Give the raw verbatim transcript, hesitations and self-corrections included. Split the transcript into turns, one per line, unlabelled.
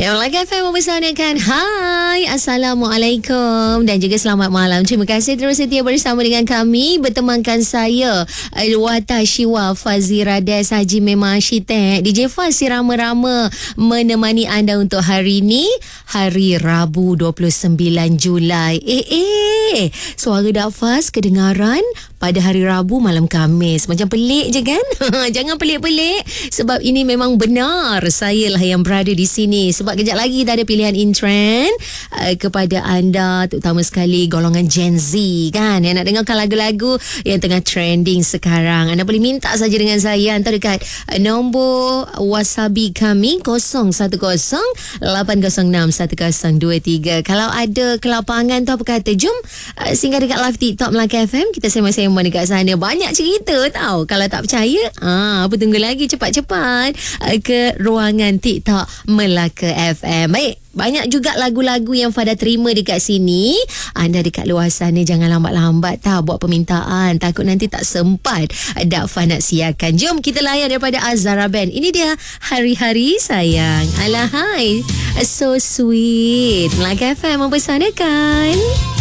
Ya, Melaka F M mempersanakan. Hai, Assalamualaikum dan juga selamat malam. Terima kasih terus setia bersama dengan kami. Bertemankan saya, Wata Syiwa Fazira Des Haji Memang Arsitek. D J Faz si rama-rama menemani anda untuk hari ini, hari Rabu dua puluh sembilan Julai. Eh, eh, suara Dak Faz kedengaran pada hari Rabu malam Khamis. Macam pelik je kan? Jangan pelik-pelik, sebab ini memang benar saya lah yang berada di sini. Sebab kejap lagi dah ada pilihan in trend uh, kepada anda, terutama sekali golongan Gen Z kan, yang nak dengarkan lagu-lagu yang tengah trending sekarang. Anda boleh minta saja dengan saya, hantar dekat uh, nombor wasabi kami kosong satu kosong lapan kosong enam satu kosong dua tiga. Kalau ada kelapangan tu, apa kata, jom uh, singgah dekat live TikTok Melaka F M. Kita sembang-sembang dekat sana. Banyak cerita tahu. Kalau tak percaya, ah, apa tunggu lagi, cepat-cepat uh, ke ruangan TikTok Melaka F M. Baik, banyak juga lagu-lagu yang Fada terima dekat sini. Anda dekat luar sana jangan lambat-lambat tau buat permintaan. Takut nanti tak sempat Dak Faz nak siarkan. Jom kita layan daripada Azhara Band. Ini dia Hari-Hari Sayang. Alahai, so sweet. Melaka F M mempersanakan.